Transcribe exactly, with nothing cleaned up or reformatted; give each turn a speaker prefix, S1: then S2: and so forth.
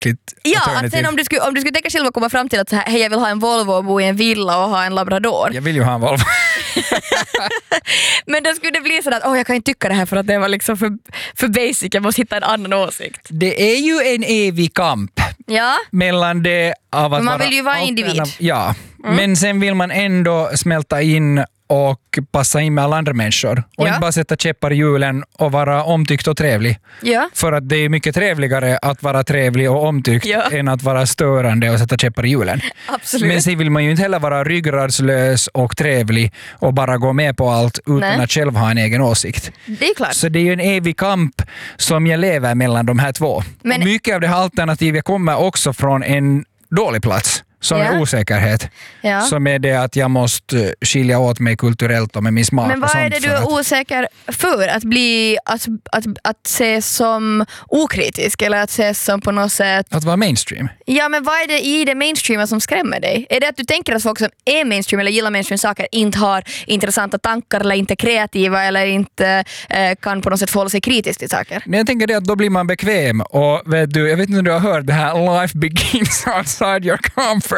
S1: tillräckligt
S2: Ja,
S1: alternativ.
S2: att sen om du skulle, om du skulle tänka själv och komma fram till att så här, hej, jag vill ha en Volvo och bo i en villa och ha en labrador.
S1: Jag vill ju ha en Volvo.
S2: Men då skulle det bli så att åh, jag kan inte tycka det här för att det var liksom för, för basic, jag måste hitta en annan åsikt.
S1: Det är ju en evig kamp
S2: Ja.
S1: mellan det av att
S2: Man
S1: vara
S2: vill ju vara
S1: alternativ-
S2: individ.
S1: Ja,
S2: Mm.
S1: men sen vill man ändå smälta in och passa in med alla andra människor. Och
S2: Ja.
S1: inte bara sätta käppar i hjulen och vara omtyckt och trevlig.
S2: Ja.
S1: För att det är mycket trevligare att vara trevlig och omtyckt
S2: Ja.
S1: än att vara störande och sätta käppar i hjulen.
S2: Absolut.
S1: Men sen vill man ju inte heller vara ryggradslös och trevlig och bara gå med på allt utan
S2: Nej.
S1: att själv ha en egen åsikt.
S2: Det är klart.
S1: Så det är ju en evig kamp som jag lever mellan de här två.
S2: Men-
S1: och mycket av det här alternativet kommer också från en dålig plats. Som
S2: Ja.
S1: är osäkerhet.
S2: Ja.
S1: Som är det att jag måste skilja åt mig kulturellt och med min smak.
S2: Men
S1: och
S2: vad
S1: sånt
S2: är det du
S1: för
S2: är
S1: att-
S2: osäker för? Att bli att, att, att ses som okritisk eller att ses som på något sätt...
S1: Att vara mainstream.
S2: Ja, men vad är det i det mainstreama som skrämmer dig? Är det att du tänker att folk som är mainstream eller gillar mainstream saker inte har intressanta tankar eller inte är kreativa eller inte eh, kan på något sätt förhålla sig kritiskt till saker?
S1: Men jag tänker det att då blir man bekväm och vet du, jag vet inte om du har hört det här life begins outside your comfort